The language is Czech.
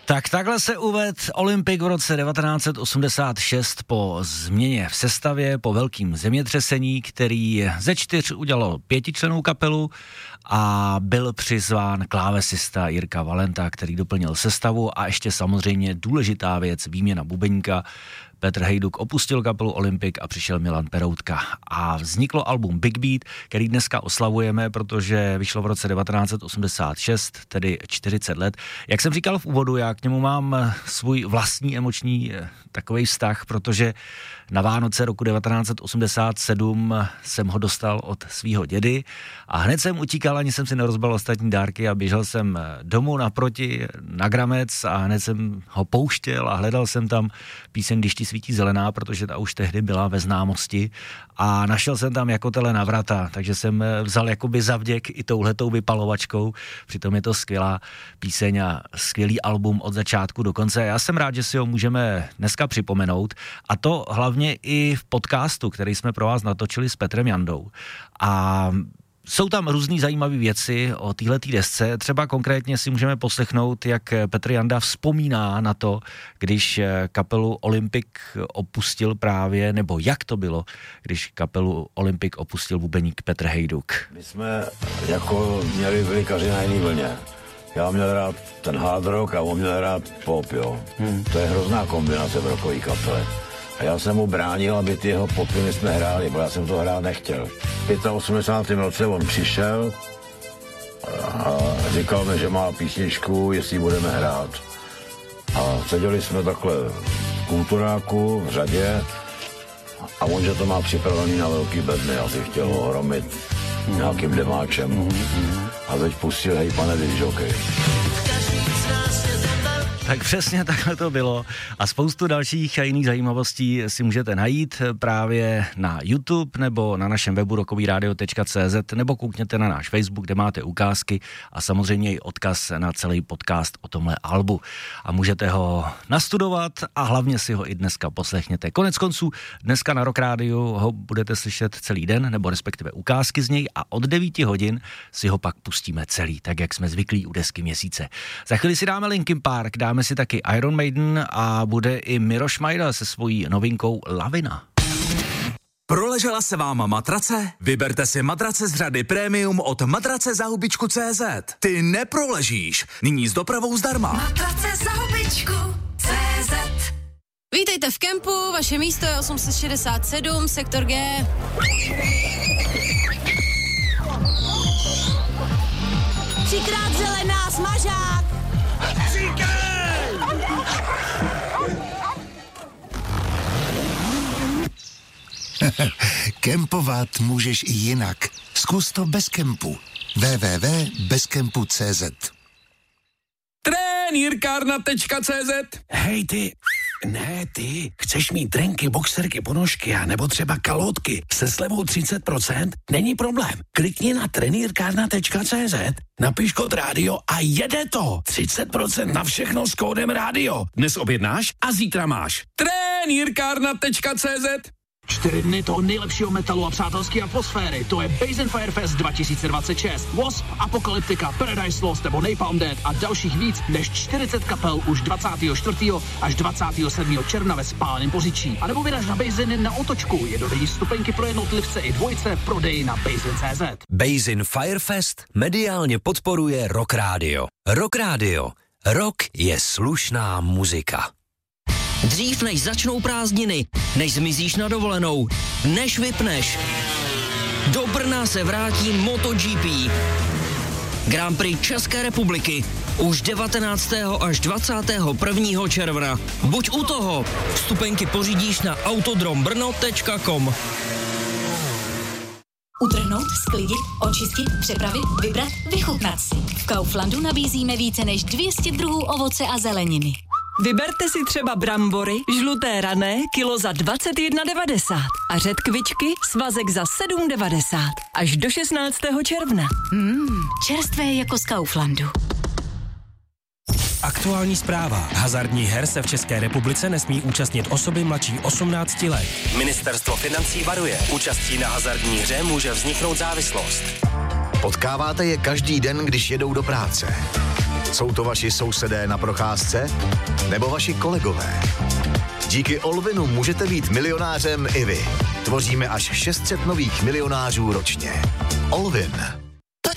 Tak takhle se uvedl Olympik v roce 1986 po změně v sestavě, po velkým zemětřesení, který ze 4 udělal 5člennou kapelu a byl přizván klávesista Jirka Valenta, který doplnil sestavu a ještě samozřejmě důležitá věc, výměna bubeníka. Petr Hejduk opustil kapelu Olympik a přišel Milan Peroutka. A vzniklo album Big Beat, který dneska oslavujeme, protože vyšlo v roce 1986, tedy 40 let. Jak jsem říkal v úvodu, já k němu mám svůj vlastní emoční takovej vztah, protože na Vánoce roku 1987 jsem ho dostal od svého dědy a hned jsem utíkal, ani jsem si nerozbal ostatní dárky a běžel jsem domů naproti na Gramec a hned jsem ho pouštěl a hledal jsem tam píseň Když ti svítí zelená, protože ta už tehdy byla ve známosti a našel jsem tam Jako tele na vrata, takže jsem vzal jakoby zavděk i touhletou vypalovačkou, přitom je to skvělá píseň a skvělý album od začátku do konce. Já jsem rád, že si ho můžeme dneska připomenout a to hlavně i v podcastu, který jsme pro vás natočili s Petrem Jandou. A jsou tam různý zajímavé věci o téhletý desce. Třeba konkrétně si můžeme poslechnout, jak Petr Janda vzpomíná na to, když kapelu Olympik opustil právě, nebo jak to bylo, když kapelu Olympik opustil bubeník Petr Hejduk. My jsme jako měli vylikaři na jiný vlně. Já měl rád ten hard rock a on měl rád pop, jo. To je hrozná kombinace v rockový kapele. A já jsem mu bránil, aby ty jeho popy my jsme hráli, bo já jsem to hrát nechtěl. V 85. roce on přišel a říkal mi, že má písničku, jestli budeme hrát. A seděli jsme takhle v Kulturáku, v řadě a on, že to má připravený na velký bedny, asi chtěl ho hromit nějakým demáčem. A teď pustil Hej pane disjokej. Tak přesně takhle to bylo a spoustu dalších a jiných zajímavostí si můžete najít právě na YouTube nebo na našem webu rockovyradio.cz nebo koukněte na náš Facebook, kde máte ukázky a samozřejmě i odkaz na celý podcast o tomhle albu. A můžete ho nastudovat a hlavně si ho i dneska poslechněte. Konec konců dneska na Rock Radio ho budete slyšet celý den, nebo respektive ukázky z něj a od 9 hodin si ho pak pustíme celý, tak jak jsme zvyklí u desky měsíce. Za chvíli si dáme Linkin Park, dáme si taky Iron Maiden a bude i Miro Šmajda se svojí novinkou Lavina. Proležela se vám matrace? Vyberte si matrace z řady Premium od matracezahubičku.cz. Ty neproležíš. Nyní s dopravou zdarma. Matrace za hubičku.cz. Vítejte v kempu, vaše místo je 867, sektor G. Třikrát zelená, smažák. Kempovat můžeš i jinak. Zkus to bez kempu. www.bezkempu.cz. Trenírkárna.cz. Hej ty, ne ty, chceš mít trenky, boxerky, ponožky a nebo třeba kalotky se slevou 30%? Není problém. Klikni na trenírkárna.cz, napiš kód rádio a jede to. 30% na všechno s kódem rádio. Dnes objednáš a zítra máš. Trenírkárna.cz. 4 dny toho nejlepšího metalu a přátelské atmosféry. To je Basin Fire Fest 2026. Wasp, Apokalyptika, Paradise Lost nebo Napalm Death a dalších víc než 40 kapel už 24. až 27. června ve Spálném Poříčí. A nebo vyraž na Basin na Otočku. Jednodenní vstupenky pro jednotlivce i dvojce prodej na Basin.cz. Basin Fire Fest mediálně podporuje Rock Radio. Rock Radio. Rock je slušná muzika. Dřív než začnou prázdniny, než zmizíš na dovolenou, než vypneš. Do Brna se vrátí MotoGP. Grand Prix České republiky už 19. až 21. června. Buď u toho. Vstupenky pořídíš na autodrombrno.com. Utrhnout, sklidit, očistit, přepravit, vybrat, vychutnat si. V Kauflandu nabízíme více než 200 druhů ovoce a zeleniny. Vyberte si třeba brambory, žluté rané, kilo za 21,90 a řetkvičky, svazek za 7,90 až do 16. června. Čerstvé jako z Kauflandu. Aktuální zpráva. Hazardních her se v České republice nesmí účastnit osoby mladší 18 let. Ministerstvo financí varuje. Účastí na hazardní hře může vzniknout závislost. Potkáváte je každý den, když jedou do práce. Jsou to vaši sousedé na procházce? Nebo vaši kolegové? Díky Olvinu můžete být milionářem i vy. Tvoříme až 600 nových milionářů ročně. Olvin.